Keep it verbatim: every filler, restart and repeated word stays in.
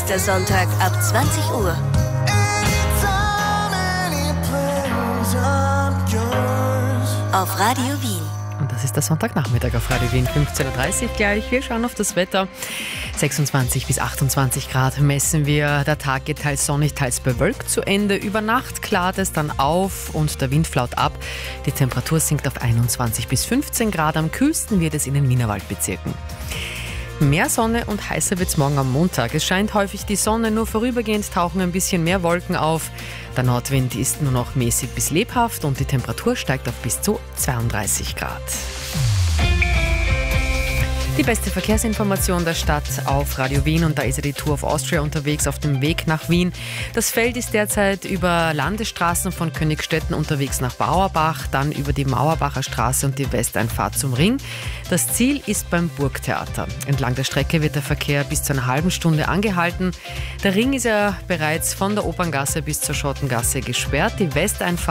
Nächster Sonntag ab zwanzig Uhr. Auf Radio Wien. Und das ist der Sonntagnachmittag auf Radio Wien, fünfzehn Uhr dreißig gleich. Wir schauen auf das Wetter. sechsundzwanzig bis achtundzwanzig Grad messen wir. Der Tag geht teils sonnig, teils bewölkt zu Ende. Über Nacht klart es dann auf und der Wind flaut ab. Die Temperatur sinkt auf einundzwanzig bis fünfzehn Grad. Am kühlsten wird es in den Wienerwaldbezirken. Mehr Sonne und heißer wird es morgen am Montag. Es scheint häufig die Sonne, nur vorübergehend tauchen ein bisschen mehr Wolken auf. Der Nordwind ist nur noch mäßig bis lebhaft und die Temperatur steigt auf bis zu zweiunddreißig Grad. Die beste Verkehrsinformation der Stadt auf Radio Wien, und da ist ja die Tour of Austria unterwegs auf dem Weg nach Wien. Das Feld ist derzeit über Landesstraßen von Königstetten unterwegs nach Bauerbach, dann über die Mauerbacher Straße und die Westeinfahrt zum Ring. Das Ziel ist beim Burgtheater. Entlang der Strecke wird der Verkehr bis zu einer halben Stunde angehalten. Der Ring ist ja bereits von der Operngasse bis zur Schottengasse gesperrt. Die Westeinfahrt